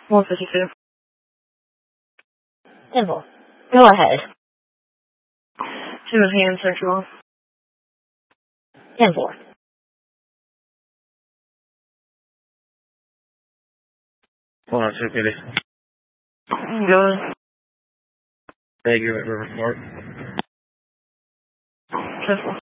152. Simple. Go ahead. Timothy and Central. 10-4. Hold on, City. Go ahead. Thank you at River Park. 10-4.